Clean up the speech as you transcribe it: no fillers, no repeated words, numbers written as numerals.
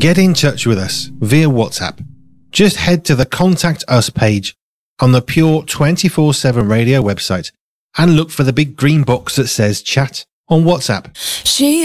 Get in touch with us via WhatsApp. Just head to the Contact Us page on the Pure 24/7 Radio website and look for the big green box that says Chat on WhatsApp. She